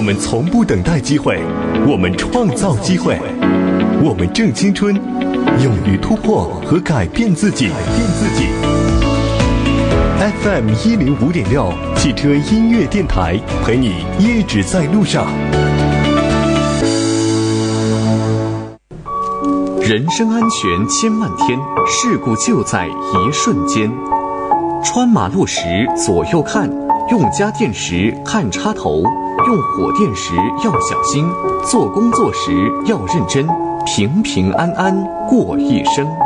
们从不等待机会，我们创造机会，我们正青春，勇于突破和改变自己。FM 105.6汽车音乐电台，陪你一直在路上。 人身安全千万天，事故就在一瞬间。穿马路时左右看，用家电时看插头，用火电时要小心，做工作时要认真，平平安安过一生。